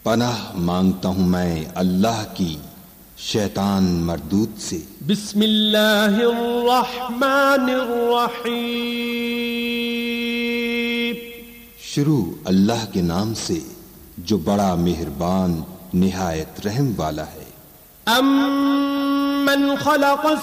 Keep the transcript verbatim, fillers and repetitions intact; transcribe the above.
पनाह मांगता हूँ मैं अल्लाह की शैतान मरदूद से। बिस्मिल्लाहिर्रहमानिर्रहीम। शुरू अल्लाह के नाम से जो बड़ा मेहरबान निहायत रहम वाला है। अम्मन खलक़स